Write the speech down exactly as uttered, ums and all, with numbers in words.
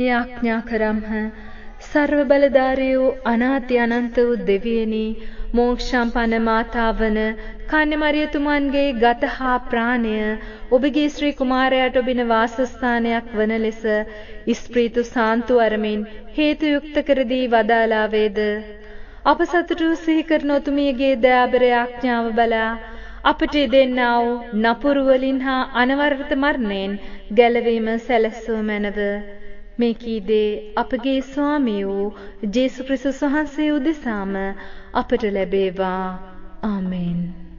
යාඥා කරම්හ. සර්ව බලධාරී වූ අනාති අනන්ත වූ දෙවියනි, මෝක්ෂම්පන්න මාතාවන කන්‍යමරියතුමන්ගේ ගත හා ප්‍රාණය ඔබගේ ශ්‍රී කුමාරයාට ඔබින වාසස්ථානයක් වන ලෙස ඉස්ප්‍රීතු සාන්තු අරමින් හේතු යුක්ත කර දී වදාලා වේද. අප සතුටු සිහි කරන ඔතුමියගේ දයාබර යාඥාව බලා අපට දෙන්නා වූ නපුරු වලින් හා අනවරත මරණයෙන් ගැලවීම සැලැස්සුව මැනව. මේ කීදේ අපගේ ස්වාමී වූ ජේසු ක්‍රිස්තුස් වහන්සේ උදෙසාම අපට ලැබේවා. ආමේන්.